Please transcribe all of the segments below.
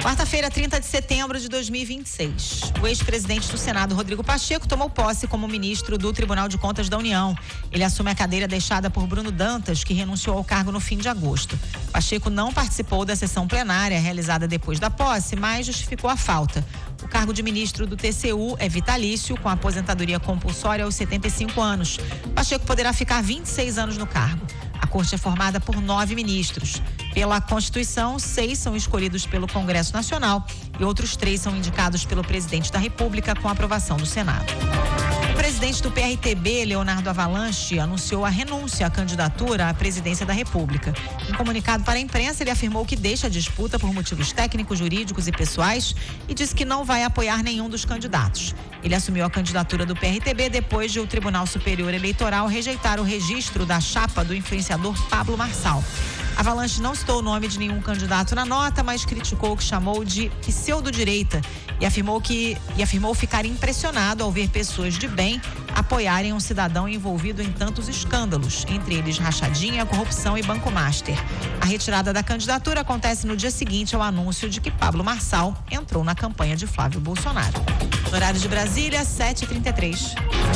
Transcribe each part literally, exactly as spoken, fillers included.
Quarta-feira, trinta de setembro de dois mil e vinte e seis. O ex-presidente do Senado, Rodrigo Pacheco, tomou posse como ministro do Tribunal de Contas da União. Ele assume a cadeira deixada por Bruno Dantas, que renunciou ao cargo no fim de agosto. Pacheco não participou da sessão plenária realizada depois da posse, mas justificou a falta. O cargo de ministro do T C U é vitalício, com aposentadoria compulsória aos setenta e cinco anos. Pacheco poderá ficar vinte e seis anos no cargo. A corte é formada por nove ministros. Pela Constituição, seis são escolhidos pelo Congresso Nacional e outros três são indicados pelo presidente da República com aprovação do Senado. O presidente do P R T B, Leonardo Avalanche, anunciou a renúncia à candidatura à presidência da República. Em comunicado para a imprensa, ele afirmou que deixa a disputa por motivos técnicos, jurídicos e pessoais e disse que não vai apoiar nenhum dos candidatos. Ele assumiu a candidatura do P R T B depois de o Tribunal Superior Eleitoral rejeitar o registro da chapa do influenciador Pablo Marçal. Avalanche não citou o nome de nenhum candidato na nota, mas criticou o que chamou de pseudo-direita e afirmou que e afirmou ficar impressionado ao ver pessoas de bem apoiarem um cidadão envolvido em tantos escândalos, entre eles rachadinha, corrupção e Banco Master. A retirada da candidatura acontece no dia seguinte ao anúncio de que Pablo Marçal entrou na campanha de Flávio Bolsonaro. No horário de Brasília, sete e trinta e três.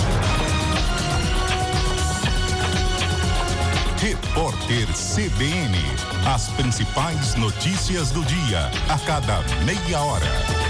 Repórter C B N. As principais notícias do dia, a cada meia hora.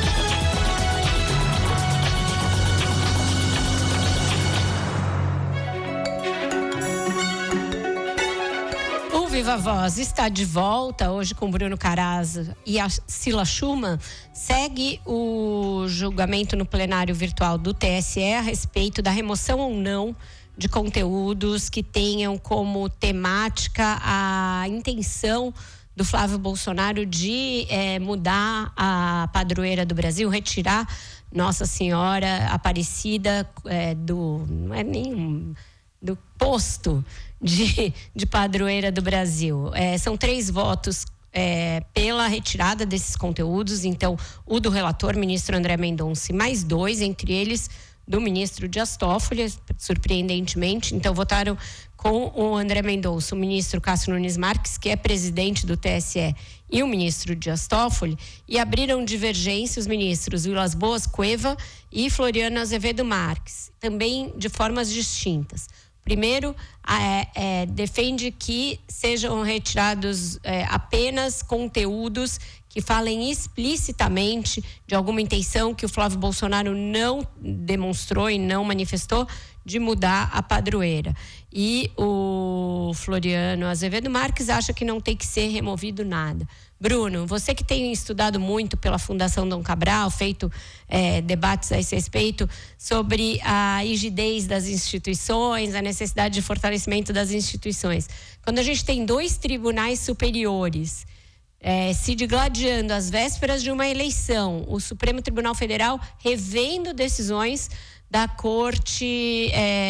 O Viva Voz está de volta hoje com Bruno Carazo e a Cila Schumann. Segue o julgamento no plenário virtual do T S E a respeito da remoção ou não de conteúdos que tenham como temática a intenção do Flávio Bolsonaro de é, mudar a padroeira do Brasil, retirar Nossa Senhora Aparecida é, do, não é nem um, do posto de, de padroeira do Brasil. É, são três votos é, pela retirada desses conteúdos, então o do relator, ministro André Mendonça, mais dois, entre eles do ministro Dias Toffoli, surpreendentemente. Então votaram com o André Mendonça, o ministro Cássio Nunes Marques, que é presidente do T S E, e o ministro Dias Toffoli, e abriram divergência os ministros Vilas Boas Cueva e Floriano Azevedo Marques, também de formas distintas. Primeiro, é, é, defende que sejam retirados é, apenas conteúdos que falem explicitamente de alguma intenção que o Flávio Bolsonaro não demonstrou e não manifestou de mudar a padroeira. E o Floriano Azevedo Marques acha que não tem que ser removido nada. Bruno, você que tem estudado muito pela Fundação Dom Cabral, feito é, debates a esse respeito sobre a rigidez das instituições, a necessidade de fortalecimento das instituições. Quando a gente tem dois tribunais superiores É, se digladiando às vésperas de uma eleição, o Supremo Tribunal Federal revendo decisões da Corte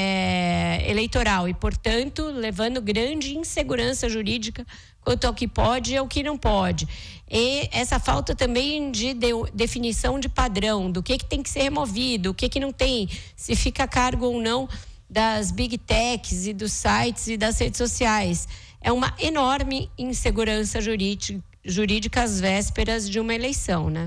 é, Eleitoral e, portanto, levando grande insegurança jurídica quanto ao que pode e ao que não pode. E essa falta também de, de definição de padrão, do que, que tem que ser removido, o que, que não tem, se fica a cargo ou não das big techs e dos sites e das redes sociais. É uma enorme insegurança jurídica jurídica às vésperas de uma eleição, né?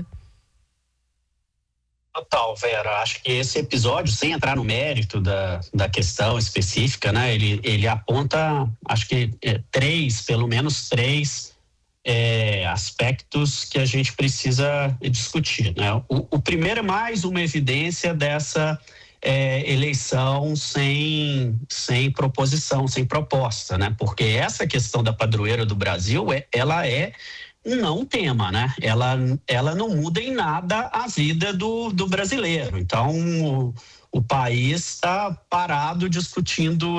Total, Vera. Acho que esse episódio, sem entrar no mérito da, da questão específica, né? Ele, ele aponta, acho que é, três, pelo menos três é, aspectos que a gente precisa discutir, né? O, o primeiro é mais uma evidência dessa é, eleição sem, sem proposição, sem proposta, né? Porque essa questão da padroeira do Brasil, é, ela é não tema, né? Ela, ela não muda em nada a vida do, do brasileiro. Então, o, o país está parado discutindo